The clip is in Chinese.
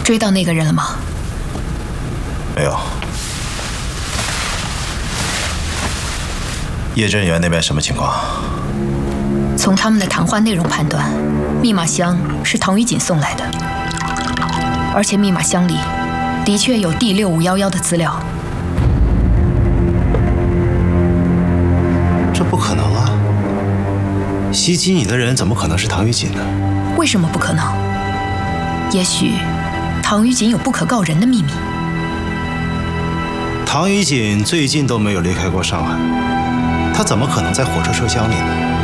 追到那个人了吗？ 没有。叶镇元那边什么情况？ 从他们的谈话内容判断，密码箱是唐于锦送来的，而且密码箱里的确有D6511的资料。 这不可能啊！袭击你的人怎么可能是唐于锦呢？ 为什么不可能？也许唐于锦有不可告人的秘密。 唐于锦最近都没有离开过上海，他怎么可能在火车车厢里呢？